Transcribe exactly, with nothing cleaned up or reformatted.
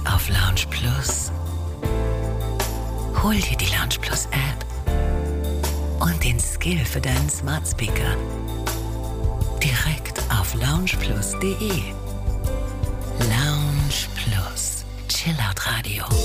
auf Lounge Plus. Hol dir die Lounge Plus App und den Skill für deinen Smart Speaker direkt auf loungeplus punkt de. Lounge Plus, Chillout Radio.